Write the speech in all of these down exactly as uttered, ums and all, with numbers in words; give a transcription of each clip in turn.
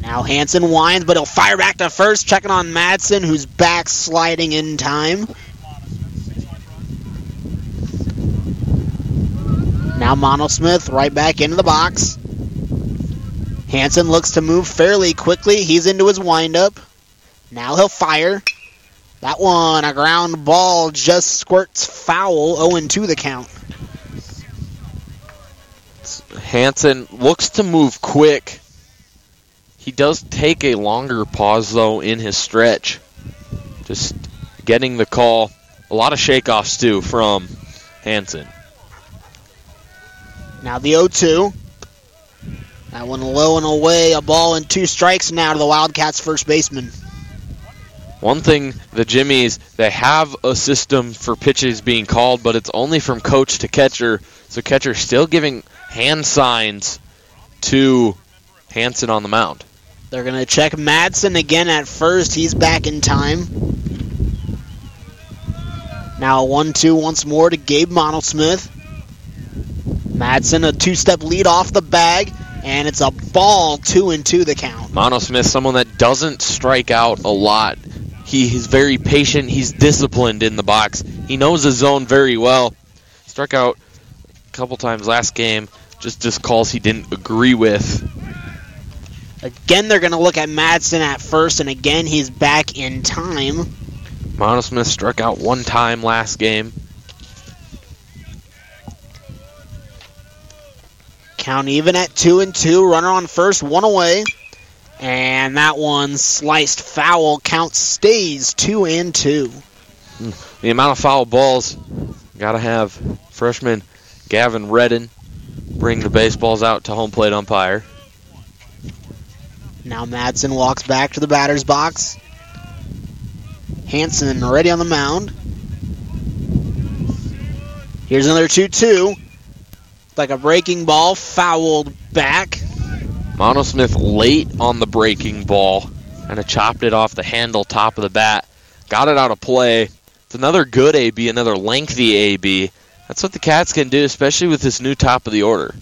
Now Hansen winds, but he'll fire back to first, checking on Madsen, who's back sliding in time. Now Monosmith right back into the box. Hansen looks to move fairly quickly. He's into his windup. Now he'll fire. That one, a ground ball, just squirts foul. oh and two the count. Hansen looks to move quick. He does take a longer pause, though, in his stretch. Just getting the call. A lot of shakeoffs, too, from Hansen. Now the oh two. That one low and away. A ball and two strikes now to the Wildcats' first baseman. One thing, the Jimmies, they have a system for pitches being called, but it's only from coach to catcher. So catcher's still giving hand signs to Hansen on the mound. They're going to check Madsen again at first. He's back in time. Now one two once more to Gabe Monosmith. Madsen, a two-step lead off the bag, and it's a ball, two and two the count. Monosmith, someone that doesn't strike out a lot. He is very patient. He's disciplined in the box. He knows his zone very well. Struck out a couple times last game. Just just calls he didn't agree with. Again, they're going to look at Madsen at first, and again, he's back in time. Monosmith struck out one time last game. Count even at two and two. Runner on first, one away. And that one sliced foul. Count stays two and two. The amount of foul balls, got to have freshman Gavin Redden bring the baseballs out to home plate umpire. Now Madsen walks back to the batter's box. Hansen ready on the mound. Here's another two two. Like a breaking ball, fouled back. Monosmith late on the breaking ball. Kind of chopped it off the handle, top of the bat. Got it out of play. It's another good A B, another lengthy A B. That's what the Cats can do, especially with this new top of the order.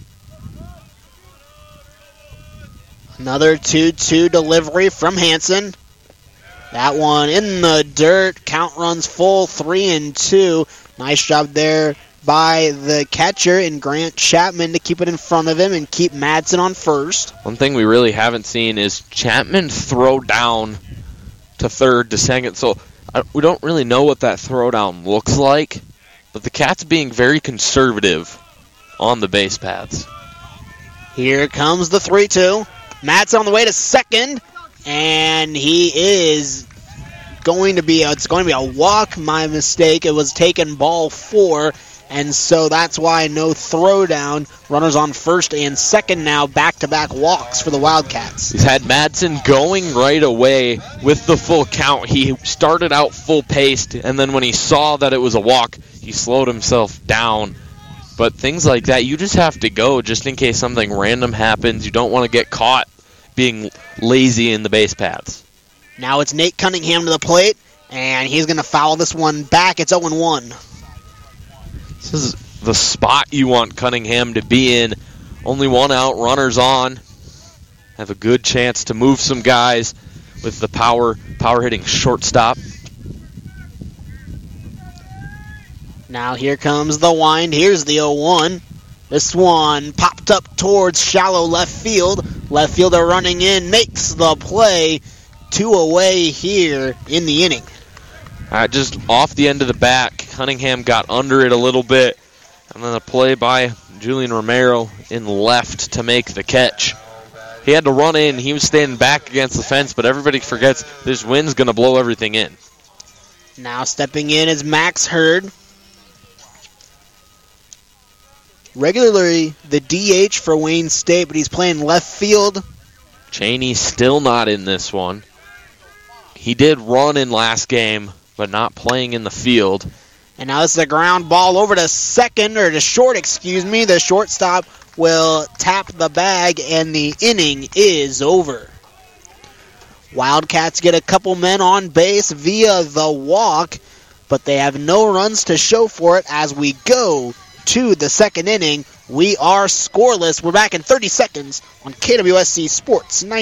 Another two two delivery from Hansen. That one in the dirt. Count runs full, three and two. Nice job there by the catcher and Grant Chapman to keep it in front of him and keep Madsen on first. One thing we really haven't seen is Chapman throw down to third to second. So I, we don't really know what that throwdown looks like, but the Cats being very conservative on the base paths. Here comes the three two. Madsen on the way to second, and he is going to be, a, it's going to be a walk, my mistake. It was taken ball four, and so that's why no throwdown. Runners on first and second now, back-to-back walks for the Wildcats. He's had Madsen going right away with the full count. He started out full-paced, and then when he saw that it was a walk, he slowed himself down. But things like that, you just have to go just in case something random happens. You don't want to get caught being lazy in the base paths. Now it's Nate Cunningham to the plate, and he's going to foul this one back. It's oh and one. This is the spot you want Cunningham to be in. Only one out, runners on. Have a good chance to move some guys with the power, power hitting shortstop. Now here comes the wind. Here's the oh one. This one popped up towards shallow left field. Left fielder running in, makes the play. Two away here in the inning. All right, just off the end of the bat, Cunningham got under it a little bit. And then a play by Julian Romero in left to make the catch. He had to run in. He was standing back against the fence, but everybody forgets this wind's going to blow everything in. Now stepping in is Max Hurd. Regularly the D H for Wayne State, but he's playing left field. Cheney still not in this one. He did run in last game, but not playing in the field. And now this is a ground ball over to second, or to short, excuse me. The shortstop will tap the bag, and the inning is over. Wildcats get a couple men on base via the walk, but they have no runs to show for it as we go to the second inning. We are scoreless. We're back in thirty seconds on K W S C Sports ninety.